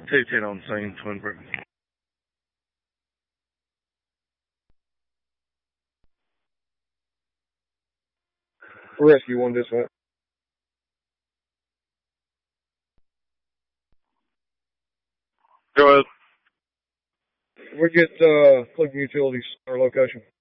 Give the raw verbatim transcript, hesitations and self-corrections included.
two ten on scene, Twinbrook. Rescue one dispatch. Go ahead. We get uh, Cleveland Utilities, our location.